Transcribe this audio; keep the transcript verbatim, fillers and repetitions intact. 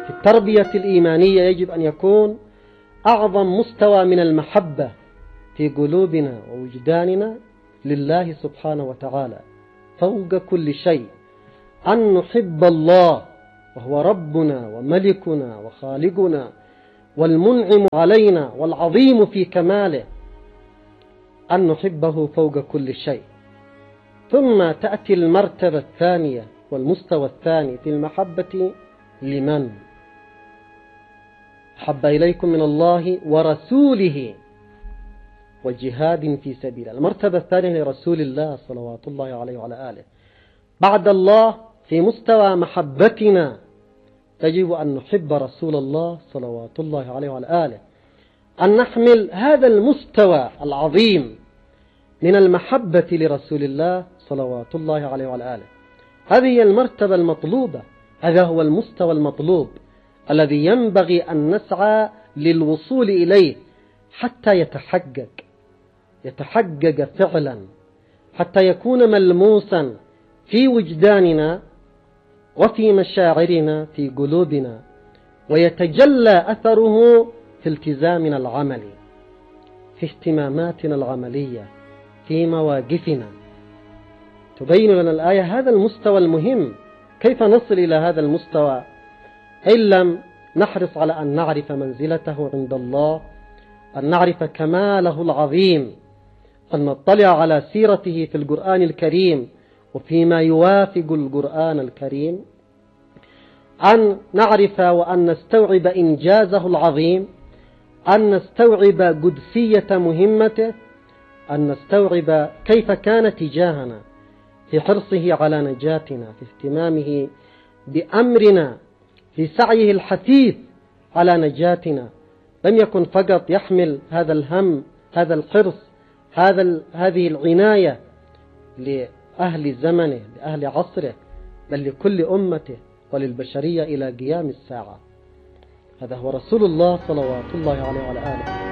في التربية الإيمانية يجب أن يكون أعظم مستوى من المحبة في قلوبنا ووجداننا لله سبحانه وتعالى فوق كل شيء، أن نحب الله وهو ربنا وملكنا وخالقنا والمنعم علينا والعظيم في كماله، أن نحبه فوق كل شيء. ثم تأتي المرتبة الثانية والمستوى الثاني في المحبة لمن أحب إليكم من الله ورسوله وجهاد في سبيله. المرتبة الثانية لرسول الله صلوات الله عليه وعلى آله. بعد الله في مستوى محبتنا يجب أن نحب رسول الله صلوات الله عليه وعلى آله، أن نحمل هذا المستوى العظيم من المحبة لرسول الله صلوات الله عليه وعلى آله. هذه هي المرتبة المطلوبة، هذا هو المستوى المطلوب الذي ينبغي أن نسعى للوصول إليه حتى يتحقق يتحقق فعلا، حتى يكون ملموسا في وجداننا وفي مشاعرنا في قلوبنا، ويتجلى أثره في التزامنا العملي، في اهتماماتنا العملية، في مواقفنا. تبين لنا الآية هذا المستوى المهم. كيف نصل إلى هذا المستوى إن لم نحرص على أن نعرف منزلته عند الله، أن نعرف كماله العظيم، أن نطلع على سيرته في القرآن الكريم وفيما يوافق القرآن الكريم، أن نعرف وأن نستوعب إنجازه العظيم، أن نستوعب قدسية مهمته، أن نستوعب كيف كان تجاهنا في حرصه على نجاتنا، في اهتمامه بأمرنا، في سعيه الحثيث على نجاتنا. لم يكن فقط يحمل هذا الهم، هذا الحرص، هذا هذه العناية لأهل زمنه، لأهل عصره، بل لكل أمته وللبشرية إلى قيام الساعة. هذا هو رسول الله صلوات الله عليه وعلى آله.